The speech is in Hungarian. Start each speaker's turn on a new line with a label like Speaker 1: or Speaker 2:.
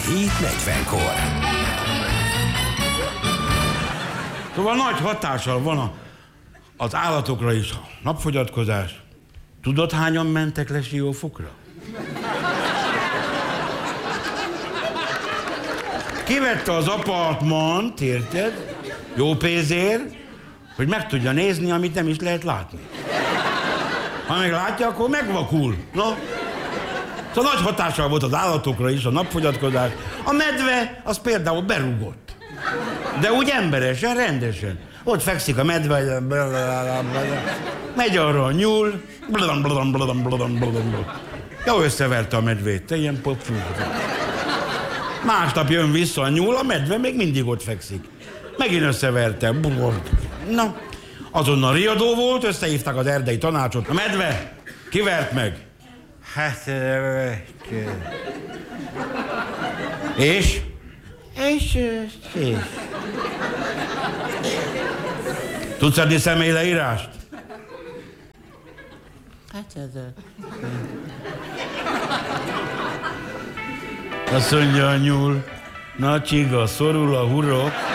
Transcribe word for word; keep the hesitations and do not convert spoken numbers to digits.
Speaker 1: hét negyvenkor.
Speaker 2: Szóval nagy hatással van a, az állatokra is a napfogyatkozás. Tudod, hányan mentek le Siófokra? Kivette az apartmant, érted? Jó pénzért, hogy meg tudja nézni, amit nem is lehet látni. Ha meg látja, akkor megvakul. No? Szóval nagy hatással volt az állatokra is a napfogyatkozás. A medve, az például berúgott. De úgy emberesen, rendesen. Ott fekszik a medve, megy arra a nyúl, jó, összeverte a medvét, te ilyen popfú. Másnap jön vissza a nyúl, a medve még mindig ott fekszik. Megint összeverte. Na, azonnal riadó volt, összehívták az erdei tanácsot. A medve, kivert meg? Hát... És? És? És? Tudsz adni személyleírást? Hát ez a... Azt mondja a nyúl, na csiga, szorul a hurok.